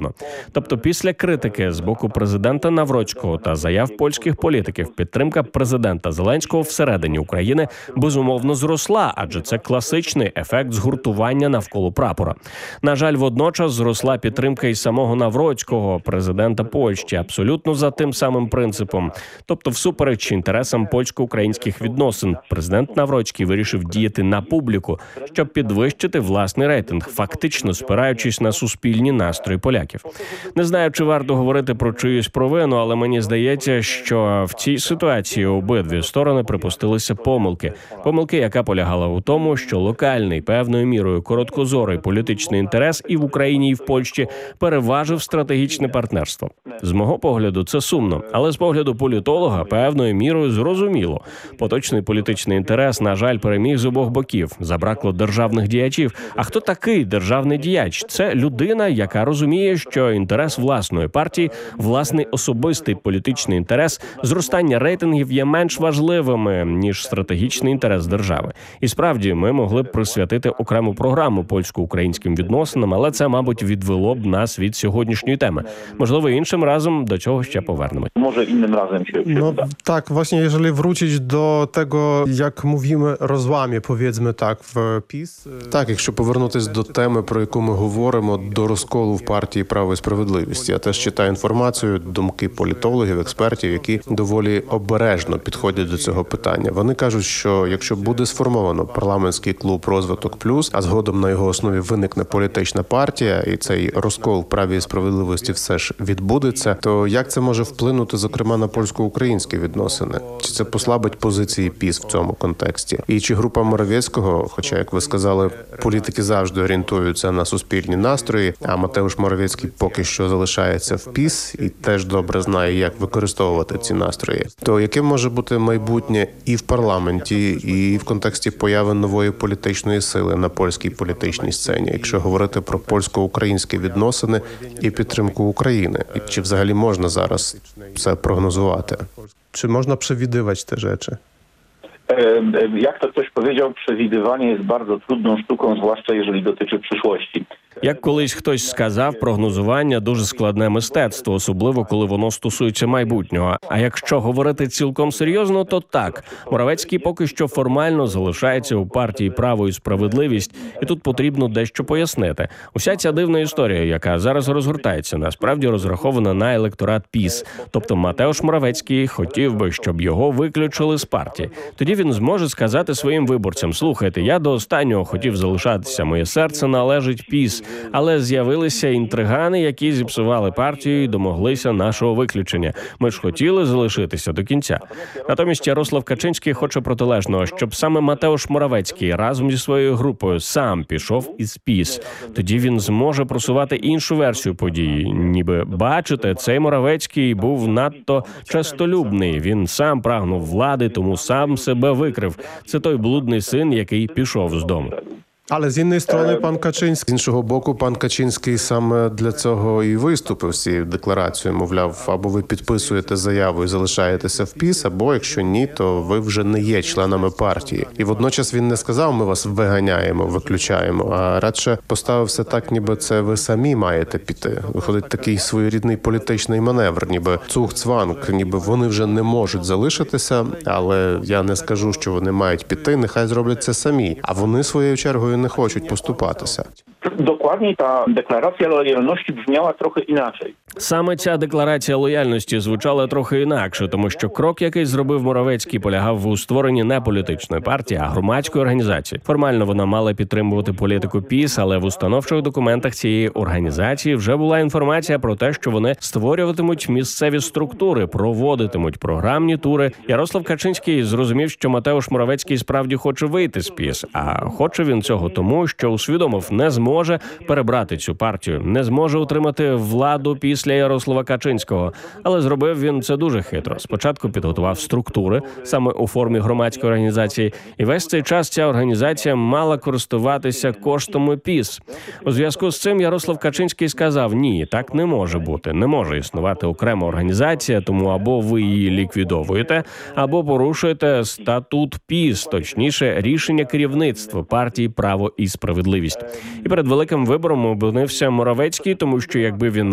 абсолютно. Тобто після критики з боку президента Навроцького та заяв польських політиків підтримка президента Зеленського всередині України безумовно зросла, адже це класичний ефект згуртування навколо прапора. На жаль, водночас зросла підтримка і самого Навроцького, президента Польщі, абсолютно за тим самим принципом. Тобто, всупереч інтересам польсько-українських відносин, президент Навроцький вирішив діяти на публіку, щоб підвищити власний рейтинг, фактично спираючись на суспільні настрої поляків. Не знаю, чи варто говорити про чиюсь провину, але мені здається, що в цій ситуації обидві сторони припустилися помилки. Помилки, яка полягала у тому, що локальний, певною мірою короткозорий політичний інтерес і в Україні, і в Польщі переважив стратегічне партнерство. З мого погляду, це сумно, але з погляду політолога певною мірою зрозуміло. Поточний політичний інтерес, на жаль, переміг з обох боків. Забракло державних діячів. А хто такий державний діяч? Це людина, яка розуміє, що інтерес власної партії, власний особистий політичний інтерес, зростання рейтингів є менш важливими, ніж стратегічний інтерес держави. І справді, ми могли б присвятити окрему програму польсько-українським відносинам, але це, мабуть, відвело б нас від сьогоднішньої теми. Можливо, іншим разом до цього ще повернемось. Może innym razem się uda. Tak, właśnie jeżeli wrócić do tego, jak mówimy, rozłamie, powiedzmy tak, w PiS. Так, якщо повернутись до теми, про яку ми говоримо, до розколу в партії «Право і справедливість». Я теж читаю інформацію, думки політологів, експертів, які доволі обережно підходять до цього питання. Вони кажуть, що якщо буде сформовано парламентський клуб «Розвиток плюс», а згодом на його основі виникне політична партія, і цей розкол в «Праві і справедливості» все ж відбудеться, то як це може вплинути, зокрема, на польсько-українські відносини? Чи це послабить позиції ПіС в цьому контексті? І чи група Моравєцького, хоча, як ви сказали, політики завжди орієнтуються на суспільні настрої, а Матеуш Моравєцький поки що залишається в ПіС і теж добре знає, як використовувати ці настрої, то яким може бути майбутнє і в парламенті, і в контексті появи нової політичної сили на польській політичній сцені, якщо говорити про польсько-українські відносини і підтримку України? І чи взагалі можна зараз це прогнозувати? Czy można przewidywać te rzeczy? Jak to ktoś powiedział, przewidywanie jest bardzo trudną sztuką, zwłaszcza jeżeli dotyczy przyszłości. Як колись хтось сказав, прогнозування – дуже складне мистецтво, особливо, коли воно стосується майбутнього. А якщо говорити цілком серйозно, то так. Моравецький поки що формально залишається у партії «Право і справедливість», і тут потрібно дещо пояснити. Уся ця дивна історія, яка зараз розгортається, насправді розрахована на електорат ПіС. Тобто Матеуш Моравецький хотів би, щоб його виключили з партії. Тоді він зможе сказати своїм виборцям: «Слухайте, я до останнього хотів залишатися, моє серце належить ПіС». Але з'явилися інтригани, які зіпсували партію і домоглися нашого виключення. Ми ж хотіли залишитися до кінця. Натомість Ярослав Качинський хоче протилежного, щоб саме Матеуш Моравецький разом зі своєю групою сам пішов із ПіС. Тоді він зможе просувати іншу версію події. Ніби, бачите, цей Моравецький був надто честолюбний. Він сам прагнув влади, тому сам себе викрив. Це той блудний син, який пішов з дому. Ale z jednej strony pan Kaczyński. З іншого боку, пан Качинський саме для цього і виступив з цією декларацією. Мовляв, або ви підписуєте заяву і залишаєтеся в ПіС, або якщо ні, то ви вже не є членами партії. І водночас він не сказав: ми вас виганяємо, виключаємо, а радше поставив все так, ніби це ви самі маєте піти. Виходить такий своєрідний політичний маневр, ніби цугцванг, ніби вони вже не можуть залишитися, але я не скажу, що вони мають піти, нехай зроблять це самі. А вони своєю чергою не хочуть поступатися. Dokładniej ta deklaracja lojalności brzmiała trochę inaczej. Саме ця декларація лояльності звучала трохи інакше, тому що крок, який зробив Моравецький, полягав у створенні не політичної партії, а громадської організації. Формально вона мала підтримувати політику ПіС, але в установчих документах цієї організації вже була інформація про те, що вони створюватимуть місцеві структури, проводитимуть програмні тури. Ярослав Качинський зрозумів, що Матеуш Моравецький справді хоче вийти з ПіС, а хоче він цього тому, що усвідомив, не зможе перебрати цю партію, не зможе утримати владу після Ярослава Качинського. Але зробив він це дуже хитро. Спочатку підготував структури, саме у формі громадської організації, і весь цей час ця організація мала користуватися коштами ПіС. У зв'язку з цим Ярослав Качинський сказав: ні, так не може бути, не може існувати окрема організація, тому або ви її ліквідовуєте, або порушуєте статут ПіС, точніше, рішення керівництва партії «Право і справедливість». І перед великим вибором опинився Моравецький, тому що якби він